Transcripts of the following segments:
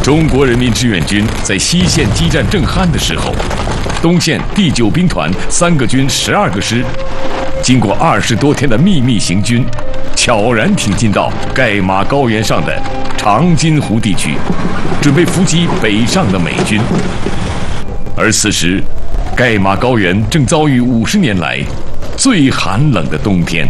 中国人民志愿军在西线激战正酣的时候，东线第9兵团3个军12个师，经过20多天的秘密行军，悄然挺进到盖马高原上的长津湖地区，准备伏击北上的美军。而此时，盖马高原正遭遇50年来最寒冷的冬天。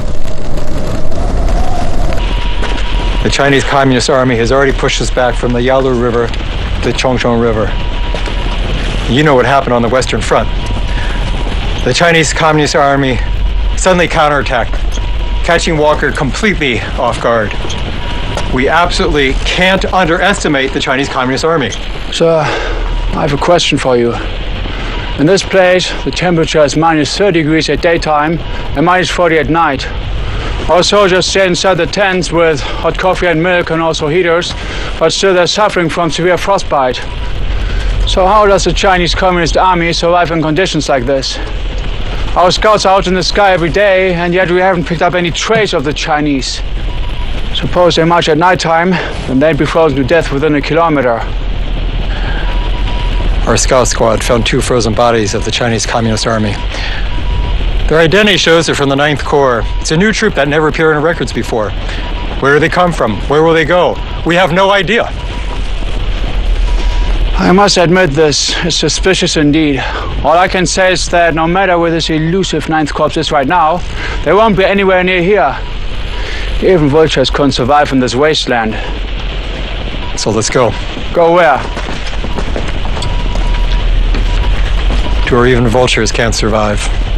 The Chinese Communist Army has already pushed us back from the Yalu River to the Chongchong River. You know what happened on the Western Front. The Chinese Communist Army suddenly counterattacked, catching Walker completely off guard. We absolutely can't underestimate the Chinese Communist Army. Sir, I have a question for you. In this place, the temperature is minus 30 degrees at daytime and minus 40 at night. Our soldiers stay inside the tents with hot coffee and milk and also heaters, but still they're suffering from severe frostbite. So how does the Chinese Communist Army survive in conditions like this? Our scouts are out in the sky every day, and yet we haven't picked up any trace of the Chinese. Suppose they march at nighttime, then they'd be frozen to death within a kilometer. Our scout squad found 2 frozen bodies of the Chinese Communist Army. Their identity shows they're from the 9th Corps. It's a new troop that never appeared in records before. Where do they come from? Where will they go? We have no idea. I must admit this is suspicious indeed. All I can say is that no matter where this elusive 9th Corps is right now, they won't be anywhere near here. Even vultures couldn't survive in this wasteland. So let's go. Go where? To where even vultures can't survive.